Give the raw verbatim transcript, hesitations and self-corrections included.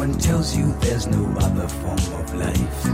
Someone tells you there's no other form of life.